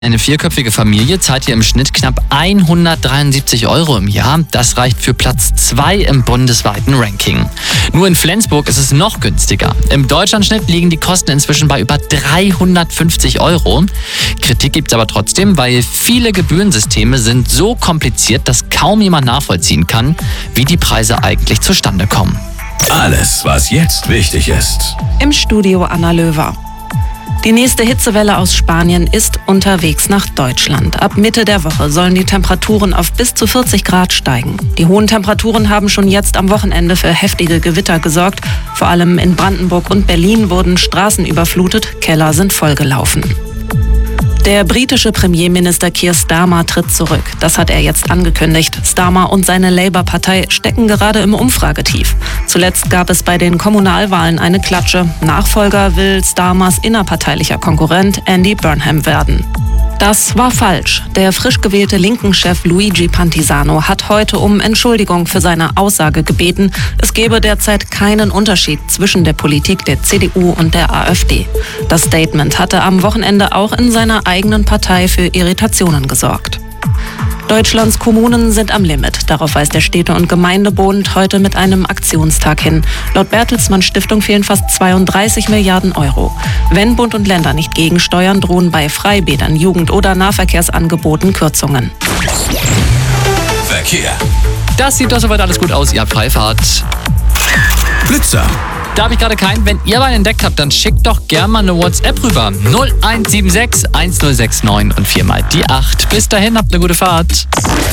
Eine vierköpfige Familie zahlt hier im Schnitt knapp 173 € im Jahr. Das reicht für Platz 2 im bundesweiten Ranking. Nur in Flensburg ist es noch günstiger. Im Deutschlandschnitt liegen die Kosten inzwischen bei über 350 €. Kritik gibt es aber trotzdem, weil viele Gebührensysteme sind so kompliziert, dass kaum jemand nachvollziehen kann, wie die Preise eigentlich zustande kommen. Alles, was jetzt wichtig ist. Im Studio Anna Löwer. Die nächste Hitzewelle aus Spanien ist unterwegs nach Deutschland. Ab Mitte der Woche sollen die Temperaturen auf bis zu 40 Grad steigen. Die hohen Temperaturen haben schon jetzt am Wochenende für heftige Gewitter gesorgt. Vor allem in Brandenburg und Berlin wurden Straßen überflutet, Keller sind vollgelaufen. Der britische Premierminister Keir Starmer tritt zurück. Das hat er jetzt angekündigt. Starmer und seine Labour-Partei stecken gerade im Umfragetief. Zuletzt gab es bei den Kommunalwahlen eine Klatsche. Nachfolger will Starmers innerparteilicher Konkurrent Andy Burnham werden. Das war falsch. Der frisch gewählte Linken-Chef Luigi Pantisano hat heute um Entschuldigung für seine Aussage gebeten, es gebe derzeit keinen Unterschied zwischen der Politik der CDU und der AfD. Das Statement hatte am Wochenende auch in seiner eigenen Partei für Irritationen gesorgt. Deutschlands Kommunen sind am Limit. Darauf weist der Städte- und Gemeindebund heute mit einem Aktionstag hin. Laut Bertelsmann Stiftung fehlen fast 32 Milliarden €. Wenn Bund und Länder nicht gegensteuern, drohen bei Freibädern, Jugend- oder Nahverkehrsangeboten Kürzungen. Verkehr. Das sieht doch soweit alles gut aus, ihr habt Freifahrt. Blitzer. Da habe ich gerade keinen. Wenn ihr einen entdeckt habt, dann schickt doch gerne mal eine WhatsApp rüber. 0176 1069 und 4 mal die 8. Bis dahin, habt eine gute Fahrt.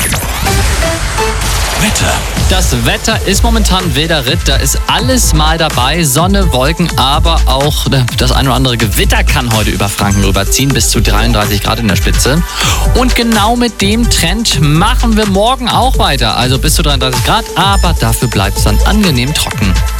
Wetter. Das Wetter ist momentan wilder Ritt. Da ist alles mal dabei. Sonne, Wolken, aber auch das ein oder andere Gewitter kann heute über Franken rüberziehen. Bis zu 33 Grad in der Spitze. Und genau mit dem Trend machen wir morgen auch weiter. Also bis zu 33 Grad, aber dafür bleibt es dann angenehm trocken.